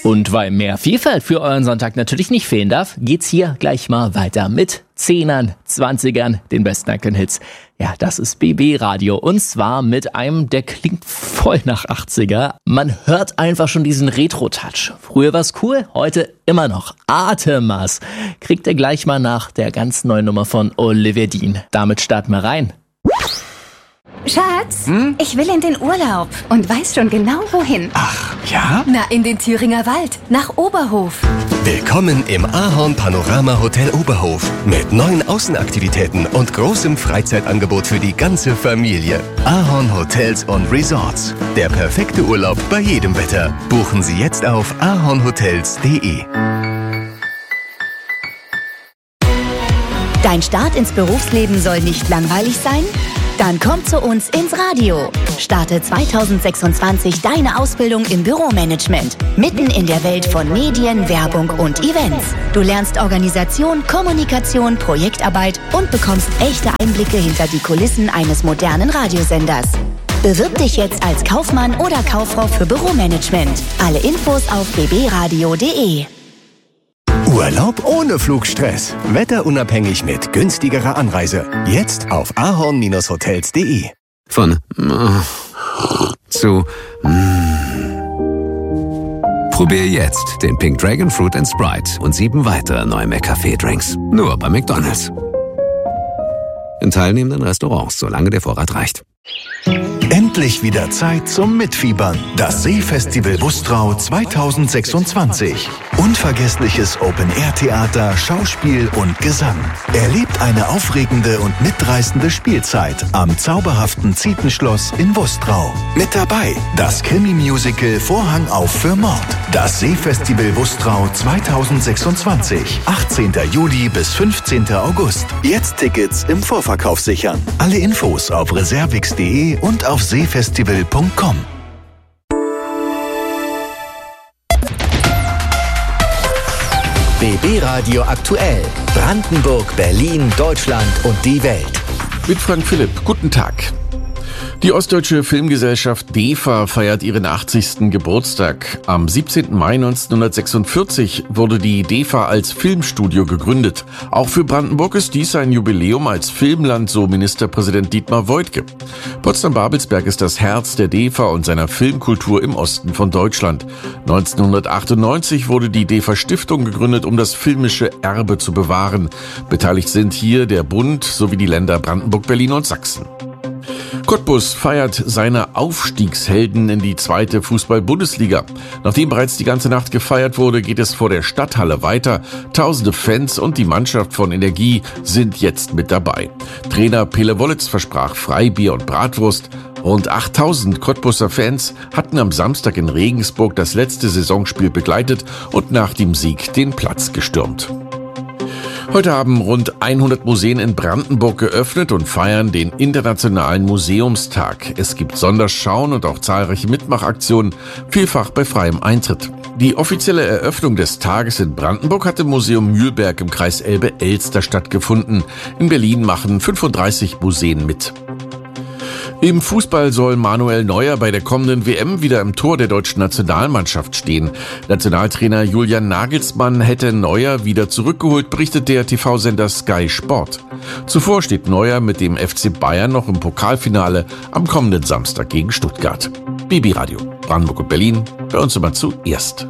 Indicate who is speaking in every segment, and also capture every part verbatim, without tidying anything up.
Speaker 1: Und weil mehr Vielfalt für euren Sonntag natürlich nicht fehlen darf, geht's hier gleich mal weiter mit Zehnern, Zwanzigern, den besten Icon-Hits. Ja, das ist B B Radio und zwar mit einem, der klingt voll nach achtziger. Man hört einfach schon diesen Retro-Touch. Früher war's cool, heute immer noch. Atemas kriegt ihr gleich mal nach der ganz neuen Nummer von Olivier Dean. Damit starten wir rein.
Speaker 2: Schatz,
Speaker 3: hm?
Speaker 2: ich will in den Urlaub und weiß schon genau wohin.
Speaker 3: Ach, ja?
Speaker 2: Na, in den Thüringer Wald, nach Oberhof.
Speaker 4: Willkommen im Ahorn Panorama Hotel Oberhof mit neuen Außenaktivitäten und großem Freizeitangebot für die ganze Familie. Ahorn Hotels und Resorts. Der perfekte Urlaub bei jedem Wetter. Buchen Sie jetzt auf ahornhotels punkt de.
Speaker 5: Dein Start ins Berufsleben soll nicht langweilig sein? Dann komm zu uns ins Radio. Starte zwanzig sechsundzwanzig deine Ausbildung im Büromanagement. Mitten in der Welt von Medien, Werbung und Events. Du lernst Organisation, Kommunikation, Projektarbeit und bekommst echte Einblicke hinter die Kulissen eines modernen Radiosenders. Bewirb dich jetzt als Kaufmann oder Kauffrau für Büromanagement. Alle Infos auf b b radio punkt de.
Speaker 4: Urlaub ohne Flugstress. Wetterunabhängig mit günstigerer Anreise. Jetzt auf ahorn hotels punkt de.
Speaker 3: Von äh, zu mm. Probier jetzt den Pink Dragon Fruit and Sprite und sieben weitere neue McCafé-Drinks. Nur bei McDonald's. In teilnehmenden Restaurants, solange der Vorrat reicht.
Speaker 6: Endlich wieder Zeit zum Mitfiebern. Das Seefestival Bustrau zwanzig sechsundzwanzig. Unvergessliches Open-Air-Theater, Schauspiel und Gesang. Erlebt eine aufregende und mitreißende Spielzeit am zauberhaften Zietenschloss in Bustrau. Mit dabei das Krimi-Musical Vorhang auf für Mord. Das Seefestival Bustrau zwanzig sechsundzwanzig. achtzehnten Juli bis fünfzehnten August. Jetzt Tickets im Vorverkauf sichern. Alle Infos auf reservix punkt de und auf seefestival punkt com.
Speaker 7: B B Radio aktuell. Brandenburg, Berlin, Deutschland und die Welt.
Speaker 8: Mit Frank Philipp. Guten Tag. Die Ostdeutsche Filmgesellschaft D E F A feiert ihren achtzigsten Geburtstag. Am siebzehnten Mai neunzehnhundertsechsundvierzig wurde die D E F A als Filmstudio gegründet. Auch für Brandenburg ist dies ein Jubiläum als Filmland, so Ministerpräsident Dietmar Woidke. Potsdam-Babelsberg ist das Herz der D E F A und seiner Filmkultur im Osten von Deutschland. neunzehnhundertachtundneunzig wurde die D E F A-Stiftung gegründet, um das filmische Erbe zu bewahren. Beteiligt sind hier der Bund sowie die Länder Brandenburg, Berlin und Sachsen. Cottbus feiert seine Aufstiegshelden in die zweite Fußball-Bundesliga. Nachdem bereits die ganze Nacht gefeiert wurde, geht es vor der Stadthalle weiter. Tausende Fans und die Mannschaft von Energie sind jetzt mit dabei. Trainer Pele Wollitz versprach Freibier und Bratwurst. Rund achttausend Cottbuser Fans hatten am Samstag in Regensburg das letzte Saisonspiel begleitet und nach dem Sieg den Platz gestürmt. Heute haben rund hundert Museen in Brandenburg geöffnet und feiern den Internationalen Museumstag. Es gibt Sonderschauen und auch zahlreiche Mitmachaktionen, vielfach bei freiem Eintritt. Die offizielle Eröffnung des Tages in Brandenburg hat im Museum Mühlberg im Kreis Elbe-Elster stattgefunden. In Berlin machen fünfunddreißig Museen mit. Im Fußball soll Manuel Neuer bei der kommenden W M wieder im Tor der deutschen Nationalmannschaft stehen. Nationaltrainer Julian Nagelsmann hätte Neuer wieder zurückgeholt, berichtet der T V-Sender Sky Sport. Zuvor steht Neuer mit dem F C Bayern noch im Pokalfinale am kommenden Samstag gegen Stuttgart. B B Radio, Brandenburg und Berlin, bei uns immer zuerst.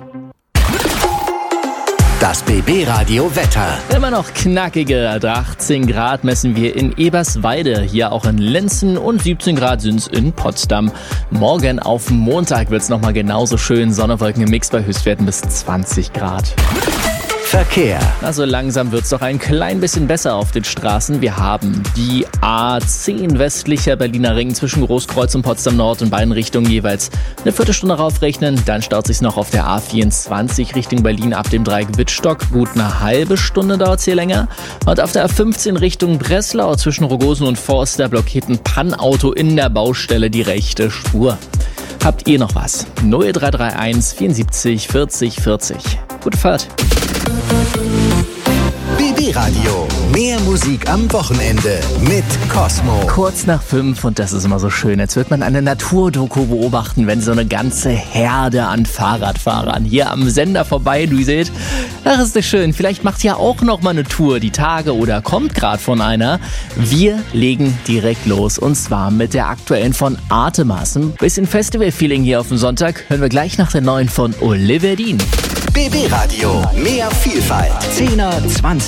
Speaker 7: Das B B Radio Wetter.
Speaker 1: Immer noch knackige achtzehn Grad messen wir in Eberswalde, hier auch in Lenzen und siebzehn Grad sind es in Potsdam. Morgen auf Montag wird es nochmal genauso schön, Sonne, Wolken im Mix bei Höchstwerten bis zwanzig Grad.
Speaker 7: Verkehr.
Speaker 1: Also langsam wird's doch ein klein bisschen besser auf den Straßen. Wir haben die A zehn westlicher Berliner Ring zwischen Großkreuz und Potsdam Nord in beiden Richtungen jeweils eine Viertelstunde raufrechnen. Dann staut sich's noch auf der A vierundzwanzig Richtung Berlin ab dem Dreieck Wittstock. Gut eine halbe Stunde dauert's hier länger. Und auf der A fünfzehn Richtung Breslau zwischen Rogosen und Forster blockiert ein Pannauto in der Baustelle die rechte Spur. Habt ihr noch was? null drei drei eins vierundsiebzig vierzig vierzig. Gute Fahrt.
Speaker 7: B B Radio. Mehr Musik am Wochenende mit Cosmo.
Speaker 1: Kurz nach fünf und das ist immer so schön. Jetzt wird man eine Naturdoku beobachten, wenn so eine ganze Herde an Fahrradfahrern hier am Sender vorbei düselt. Ach, ist das schön. Vielleicht macht ihr auch noch mal eine Tour die Tage oder kommt gerade von einer. Wir legen direkt los und zwar mit der aktuellen von Artemas. Ein bisschen Festival-Feeling hier auf dem Sonntag. Hören wir gleich nach der neuen von Oliver Dean.
Speaker 7: B B Radio. Mehr Vielfalt. zehner, zwanziger